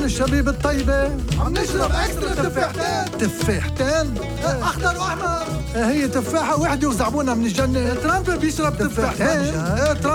وين الشبيب الطيبة؟ عم نشرب اكسترا تفاحتين. تفاحتين؟ اخضر واحمر. هي تفاحة وحدة وزعبونها من الجنة. ترامب بيشرب تفاحتين. تفاحتين؟